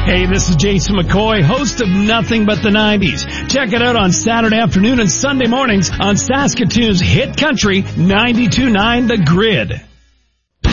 Hey, this is Jason McCoy, host of Nothing But the 90s. Check it out on Saturday afternoon and Sunday mornings on Saskatoon's hit country 92.9 The Grid.